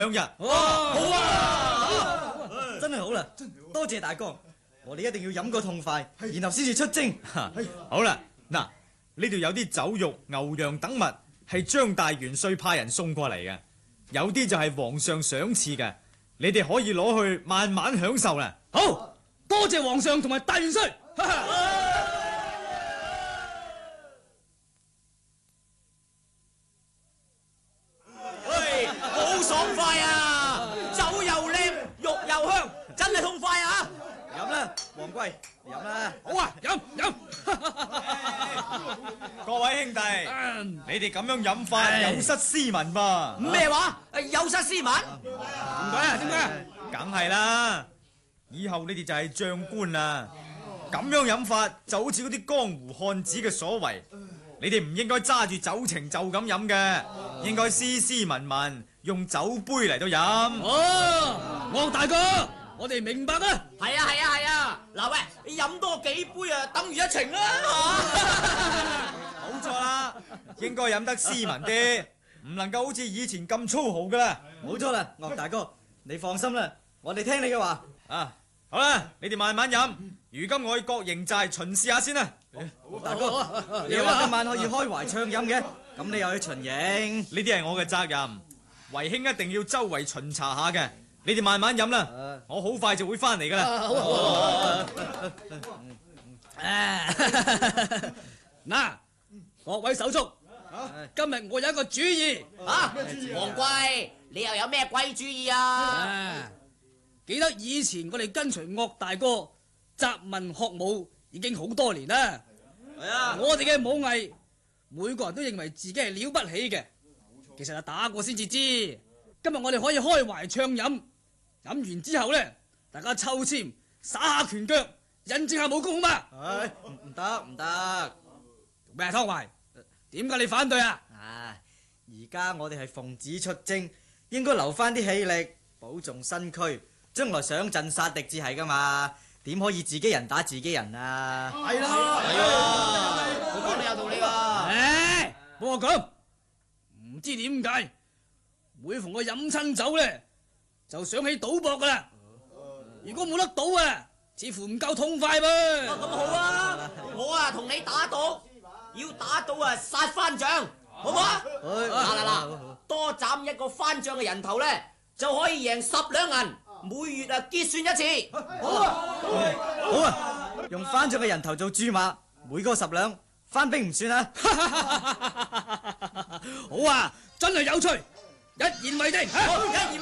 2日。 好啊！真係好啦，多謝大哥，我哋一定要飲個痛快，然後先至出征。 好啦，嗱，呢度有啲酒肉、牛羊等物，係張大元帥派人送過嚟嘅，有啲就係皇上賞賜嘅，你哋可以攞去慢慢享受啦。 好，多謝皇上同埋大元帥。 喂，好爽快啊！酒又靚，肉又香，真係痛快啊！ 飲啦，王貴，飲啦。 好啊，飲。 各位兄弟，你哋咁樣飲法有失斯文噃。 咩話？有失斯文？ 點解？ 梗係啦，以後你哋就係將官啦。咁樣飲法就好似嗰啲江湖漢子嘅所為，你哋唔應該揸住酒埕就咁飲嘅，應該斯斯文文用酒杯嚟到飲。 岳大哥，我哋明白啦。 係啊！嗱喂，飲多幾杯啊，等於一程啦。 冇錯啦，應該飲得斯文啲，唔能夠好似以前咁粗豪噶啦。 冇錯啦，岳大哥，你放心啦，我哋聽你嘅話。 啊，好啦，你哋慢慢飲。如今我去各營寨巡視下先啦。 大哥，你話今晚可以開懷暢飲嘅，咁你又去巡營？ 呢啲係我嘅責任，為兄一定要周圍巡查下嘅。你哋慢慢飲啦，我好快就會翻嚟噶啦。 嗱，各位手足，今日我有一個主意。 王貴，你又有咩鬼主意啊？ 記得以前我哋跟隨岳大哥習文學武已經好多年啦。 係啊， 我哋嘅武藝，每個人都認為自己係了不起嘅，其實係打過先至知。今日我哋可以開懷暢飲，飲完之後咧，大家抽籤耍下拳腳，印證下武功好嘛？ 唔得， 咩湯懷？點解你反對啊？ 而家我哋係奉旨出征，應該留翻啲氣力，保重身軀，將來上陣殺敵至係噶嘛？點可以自己人打自己人啊？ 係啦，我講你有道理㗎。 冇我講，唔知點解，每逢我飲親酒咧，就想起賭博噶啦。如果冇得賭啊，似乎唔夠痛快噃。 咁好啊，我同你打賭，要打到殺番將，好唔好啊？嗱，多斬一個番將嘅人頭咧，就可以贏10兩銀，每月結算一次。 好啊，用番將嘅人頭做注碼，每個10兩，番兵唔算啊。 好啊，真係有趣，一言為定。 一言